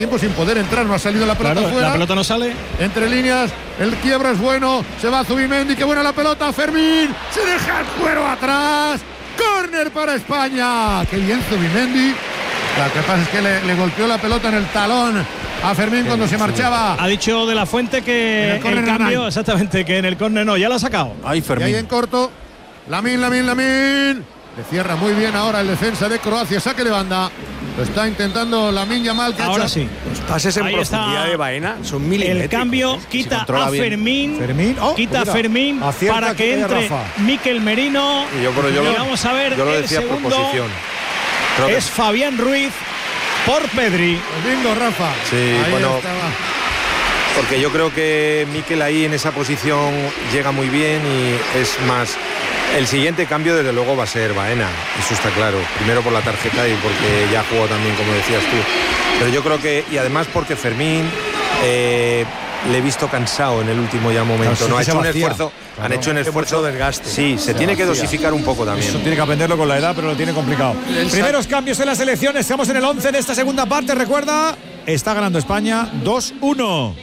tiempo sin poder entrar, no ha salido la pelota fuera. La pelota no sale. Entre líneas, el quiebro es bueno, se va Zubimendi, qué buena la pelota, Fermín, se deja el cuero atrás, córner para España, qué bien Zubimendi. Lo que pasa es que le golpeó la pelota en el talón a Fermín cuando se marchaba. Ha dicho De la Fuente que el cambio, exactamente, que en el córner no, ya lo ha sacado. Ay, Fermín. Y ahí en corto, Lamine. Le cierra muy bien ahora el defensa de Croacia, saque de banda. Lo está intentando Lamine Yamal. Ahora sí. Los pases en Ahí profundidad de Baena son milimétricos. El cambio quita a Fermín. Quita a Fermín para que entre Mikel Merino. Y vamos a ver, yo lo el decía por segundo posición. es Fabián Ruiz por Pedri. Bingo, Rafa. Sí, ahí bueno, estaba. porque yo creo que Mikel ahí en esa posición llega muy bien y es más. El siguiente cambio desde luego va a ser Baena, eso está claro. Primero por la tarjeta y porque ya jugó también, como decías tú. Pero yo creo que, y además porque Fermín le he visto cansado en el último ya momento. Claro, no ha hecho un vacía. esfuerzo. Claro, han hecho un esfuerzo de desgaste. Sí, se tiene que dosificar un poco también. Eso tiene que aprenderlo con la edad, pero lo tiene complicado. Primeros cambios en la selección. Estamos en el 11 de esta segunda parte. Recuerda, está ganando España 2-1.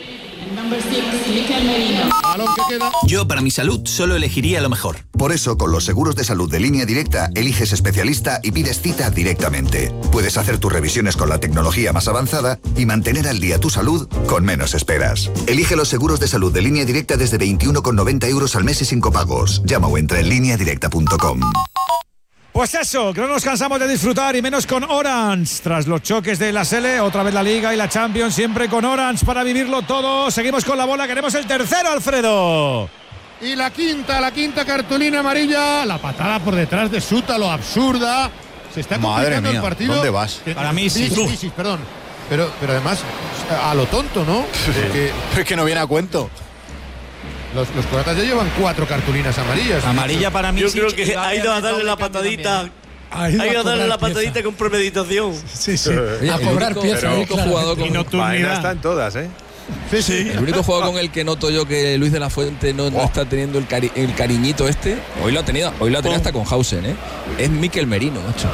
Yo, para mi salud, solo elegiría lo mejor. Por eso, con los seguros de salud de Línea Directa, eliges especialista y pides cita directamente. Puedes hacer tus revisiones con la tecnología más avanzada y mantener al día tu salud con menos esperas. Elige los seguros de salud de Línea Directa desde 21,90 € al mes y sin copagos. Llama o entra en lineadirecta.com. Pues eso, que no nos cansamos de disfrutar y menos con Orange. Tras los choques de la Sele, otra vez la Liga y la Champions, siempre con Orange para vivirlo todo. Seguimos con la bola, queremos el tercero, Alfredo. Y la quinta cartulina amarilla, la patada por detrás de Sútalo, absurda. Se está complicando el partido. ¿Dónde vas? Para mí sí. Sí, perdón. Pero además, a lo tonto, ¿no? Es que no viene a cuento. Los croatas ya llevan 4 cartulinas amarillas. Amarilla para mí. Yo sí, creo que ha ido a darle la patadita. Ha ido a darle la patadita con premeditación. Sí. A cobrar pieza. El único jugador con Baena está en todas, ¿eh? Sí. El único jugador con el que noto yo que Luis de la Fuente no está teniendo el cariñito este, hoy lo ha tenido hasta con Hausen, es Mikel Merino, macho.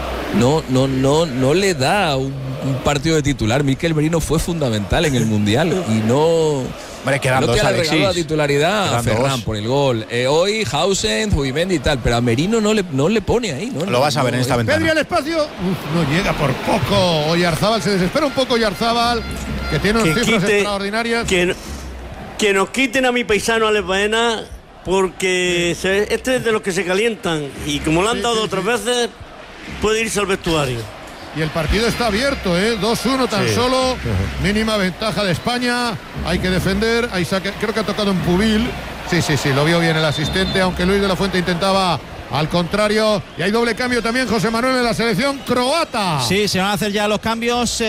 No le da un partido de titular. Mikel Merino fue fundamental en el Mundial y no quedan dos, que le ha Alexis. regalado la titularidad Quedan a Ferran dos. por el gol. Hoy Hausen, Zubimendi y tal, pero a Merino no le pone ahí, ¿no? Lo vas a ver en esta ventana. Pedri al espacio. No llega por poco. Oyarzábal se desespera un poco. Oyarzábal, que tiene unas cifras extraordinarias. Que nos quiten a mi paisano Alex Baena, porque este es de los que se calientan. Y como lo han dado otras veces, puede irse al vestuario. Y el partido está abierto, 2-1 tan solo. Mínima ventaja de España. Hay que defender. Ahí creo que ha tocado un Pubil. Sí, lo vio bien el asistente, aunque Luis de la Fuente intentaba al contrario. Y hay doble cambio también, José Manuel, en la selección croata. Sí, se van a hacer ya los cambios.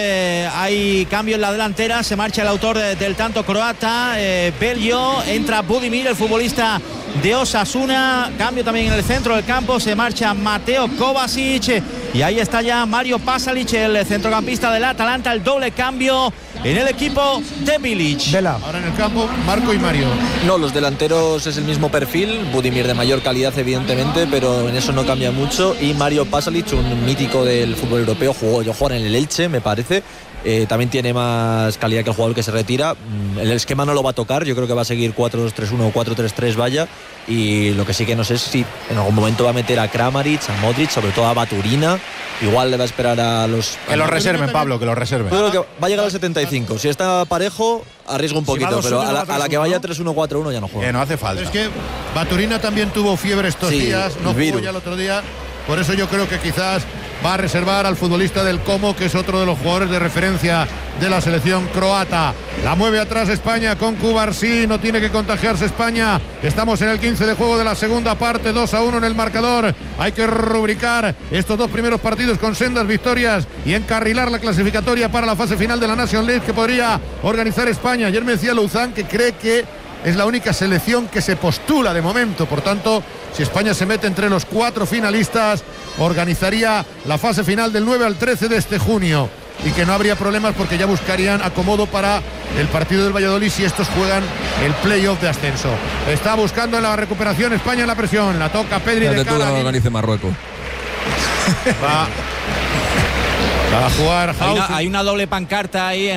Hay cambio en la delantera. Se marcha el autor del tanto croata, Belgio. Entra Budimir, el futbolista de Osasuna. Cambio también en el centro del campo. Se marcha Mateo Kovacic. Y ahí está ya Mario Pasalic, el centrocampista del Atalanta. El doble cambio en el equipo de Bilic. Ahora en el campo, Marco y Mario. No, los delanteros es el mismo perfil. Budimir de mayor calidad, evidentemente, pero en eso no cambia mucho. Y Mario Pasalic, un mítico del fútbol europeo, jugó en el Elche, me parece. También tiene más calidad que el jugador que se retira. El esquema no lo va a tocar. Yo creo que va a seguir 4-2-3-1 o 4-3-3, vaya. Y lo que sí que no sé es si en algún momento va a meter a Kramaric, a Modric, sobre todo a Baturina. Igual le va a esperar a los... Que lo reserven, Pablo, que lo reserven. Yo creo que va a llegar al 75. Si está parejo, arriesgo un poquito, pero a la que vaya 3-1-4-1 ya no juega. No hace falta. Es que Baturina también tuvo fiebre estos días, no jugó ya el otro día. Por eso yo creo que quizás va a reservar al futbolista del Como, que es otro de los jugadores de referencia de la selección croata. La mueve atrás España con Cubarsí, no tiene que contagiarse España. Estamos en el 15 de juego de la segunda parte, 2-1 en el marcador. Hay que rubricar estos dos primeros partidos con sendas victorias y encarrilar la clasificatoria para la fase final de la National League que podría organizar España. Ayer me decía Luzán que cree que es la única selección que se postula de momento. Por tanto, si España se mete entre los 4 finalistas, organizaría la fase final del 9 al 13 de este junio. Y que no habría problemas porque ya buscarían acomodo para el partido del Valladolid si estos juegan el playoff de ascenso. Está buscando en la recuperación España en la presión. La toca Pedri de cara. No organice Marruecos. Va a jugar House. Hay una doble pancarta ahí en